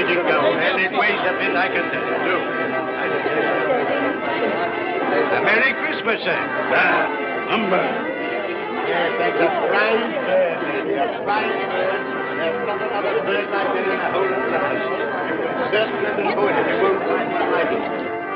you go, and it weighs a bit, I can tell you, too. I can tell you. A Merry Christmas, sir. Humbug. Yes, that's a fine bird, that's a fine bird. There's not another bird like it in the whole of the house. You can certainly avoid it. You won't find one like it.